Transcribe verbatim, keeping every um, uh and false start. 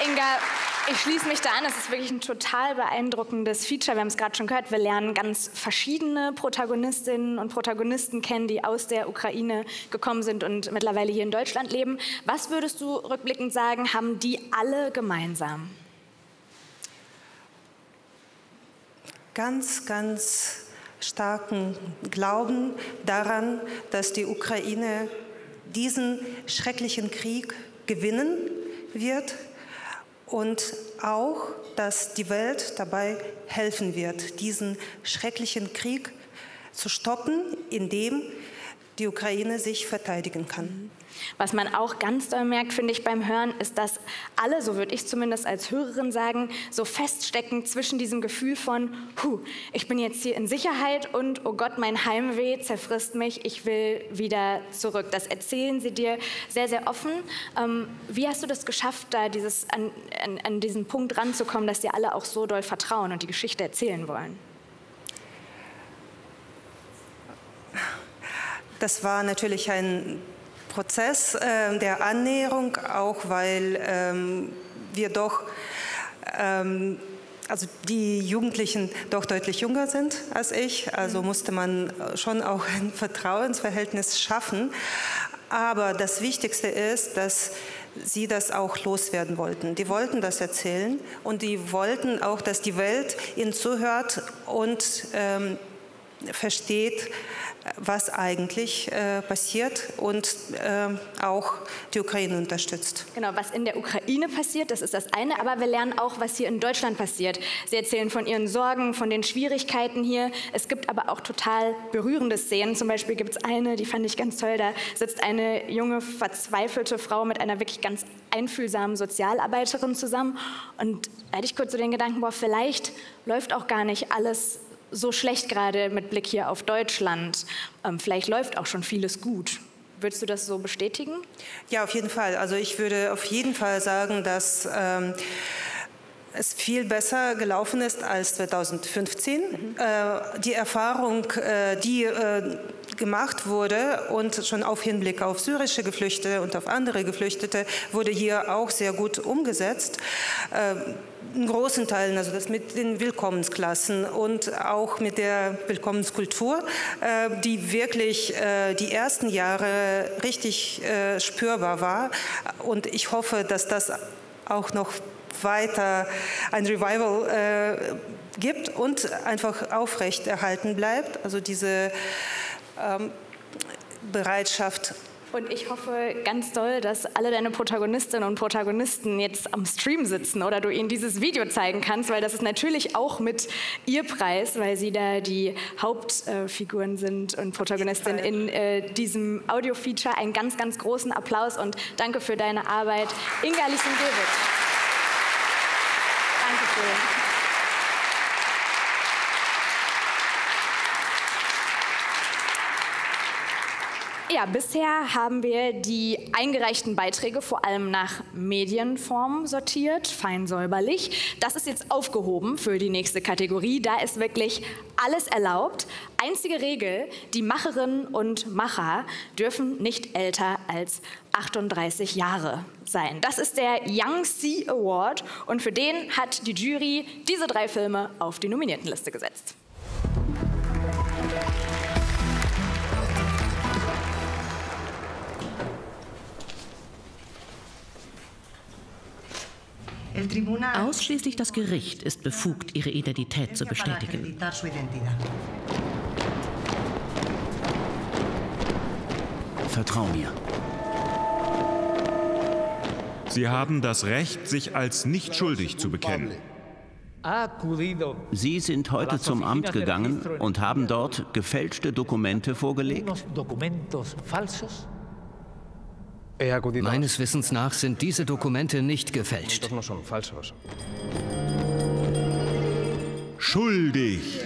Inga, ich schließe mich da an. Es ist wirklich ein total beeindruckendes Feature. Wir haben es gerade schon gehört. Wir lernen ganz verschiedene Protagonistinnen und Protagonisten kennen, die aus der Ukraine gekommen sind und mittlerweile hier in Deutschland leben. Was würdest du rückblickend sagen, haben die alle gemeinsam? Ganz, ganz starken Glauben daran, dass die Ukraine diesen schrecklichen Krieg gewinnen wird und auch, dass die Welt dabei helfen wird, diesen schrecklichen Krieg zu stoppen, indem die Ukraine sich verteidigen kann. Was man auch ganz doll merkt, finde ich, beim Hören, ist, dass alle, so würde ich zumindest als Hörerin sagen, so feststecken zwischen diesem Gefühl von, huh, ich bin jetzt hier in Sicherheit und, oh Gott, mein Heimweh zerfrisst mich, ich will wieder zurück. Das erzählen sie dir sehr, sehr offen. Ähm, wie hast du das geschafft, da dieses, an, an, an diesen Punkt ranzukommen, dass dir alle auch so doll vertrauen und die Geschichte erzählen wollen? Das war natürlich ein Prozess äh, der Annäherung, auch weil ähm, wir doch, ähm, also die Jugendlichen doch deutlich jünger sind als ich, also musste man schon auch ein Vertrauensverhältnis schaffen. Aber das Wichtigste ist, dass sie das auch loswerden wollten. Die wollten das erzählen und die wollten auch, dass die Welt ihnen zuhört und ähm, versteht, was eigentlich äh, passiert und äh, auch die Ukraine unterstützt. Genau, was in der Ukraine passiert, das ist das eine, aber wir lernen auch, was hier in Deutschland passiert. Sie erzählen von ihren Sorgen, von den Schwierigkeiten hier. Es gibt aber auch total berührende Szenen. Zum Beispiel gibt es eine, die fand ich ganz toll, da sitzt eine junge, verzweifelte Frau mit einer wirklich ganz einfühlsamen Sozialarbeiterin zusammen und da hatte ich kurz so den Gedanken, boah, vielleicht läuft auch gar nicht alles so schlecht gerade mit Blick hier auf Deutschland. Ähm, vielleicht läuft auch schon vieles gut. Würdest du das so bestätigen? Ja, auf jeden Fall. Also ich würde auf jeden Fall sagen, dass ähm, es viel besser gelaufen ist als zweitausendfünfzehn. Mhm. Äh, die Erfahrung, äh, die äh, gemacht wurde und schon auf Hinblick auf syrische Geflüchtete und auf andere Geflüchtete, wurde hier auch sehr gut umgesetzt. Äh, in großen Teilen, also das mit den Willkommensklassen und auch mit der Willkommenskultur, äh, die wirklich äh, die ersten Jahre richtig äh, spürbar war. Und ich hoffe, dass das auch noch weiter ein Revival äh, gibt und einfach aufrechterhalten bleibt. Also diese ähm, Bereitschaft. Und ich hoffe ganz doll, dass alle deine Protagonistinnen und Protagonisten jetzt am Stream sitzen oder du ihnen dieses Video zeigen kannst, weil das ist natürlich auch mit ihr Preis, weil sie da die Hauptfiguren äh, sind und Protagonistinnen in äh, diesem Audio-Feature. Einen ganz, ganz großen Applaus und danke für deine Arbeit, Inga Lisenkiewicz. Dankeschön. Ja, bisher haben wir die eingereichten Beiträge vor allem nach Medienform sortiert, fein säuberlich. Das ist jetzt aufgehoben für die nächste Kategorie. Da ist wirklich alles erlaubt. Einzige Regel, die Macherinnen und Macher dürfen nicht älter als achtunddreißig Jahre sein. Das ist der Young C Award und für den hat die Jury diese drei Filme auf die Nominiertenliste gesetzt. Ausschließlich das Gericht ist befugt, ihre Identität zu bestätigen. Vertrau mir. Sie haben das Recht, sich als nicht schuldig zu bekennen. Sie sind heute zum Amt gegangen und haben dort gefälschte Dokumente vorgelegt? Meines Wissens nach sind diese Dokumente nicht gefälscht. Schuldig!